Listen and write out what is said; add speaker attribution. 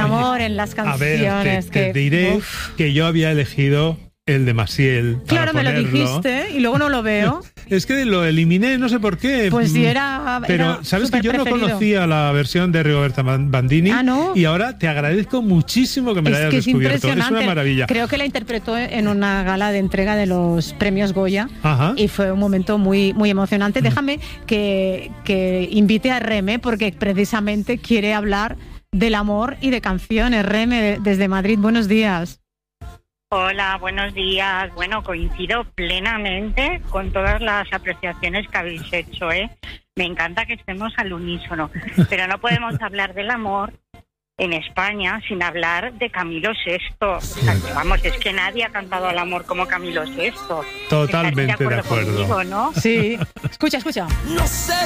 Speaker 1: amor en las canciones.
Speaker 2: A ver, te diré que yo había elegido el de Maciel.
Speaker 1: Claro, me lo dijiste y luego no lo veo.
Speaker 2: Es que lo eliminé, no sé por qué.
Speaker 1: Pues sí, era.
Speaker 2: Pero sabes que yo no conocía la versión de Rigoberta Bandini.
Speaker 1: Ah, ¿no?
Speaker 2: Y ahora te agradezco muchísimo que me la hayas descubierto. Es una maravilla.
Speaker 1: Creo que la interpretó en una gala de entrega de los premios Goya.
Speaker 2: Ajá.
Speaker 1: Y fue un momento muy, muy emocionante. Déjame que invite a Reme, porque precisamente quiere hablar del amor y de canciones. Reme, desde Madrid, buenos días.
Speaker 3: Hola, buenos días. Bueno, coincido plenamente con todas las apreciaciones que habéis hecho, ¿eh? Me encanta que estemos al unísono, pero no podemos hablar del amor en España sin hablar de Camilo VI. O sea, vamos, es que nadie ha cantado al amor como Camilo VI.
Speaker 2: Totalmente de acuerdo.
Speaker 3: Conmigo, ¿no?
Speaker 1: Sí. Escucha.
Speaker 4: No sé